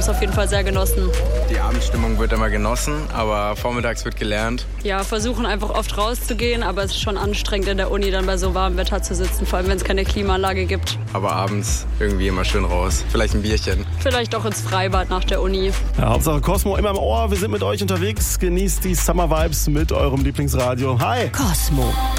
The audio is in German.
das auf jeden Fall sehr genossen. Die Abendstimmung wird immer genossen, aber vormittags wird gelernt. Ja, versuchen einfach oft rauszugehen, aber es ist schon anstrengend in der Uni dann bei so warmem Wetter zu sitzen, vor allem wenn es keine Klimaanlage gibt. Aber abends irgendwie immer schön raus, vielleicht ein Bierchen. Vielleicht auch ins Freibad nach der Uni. Ja, Hauptsache Cosmo immer im Ohr, wir sind mit euch unterwegs, genießt die Summer Vibes mit eurem Lieblingsradio. Hi! Cosmo.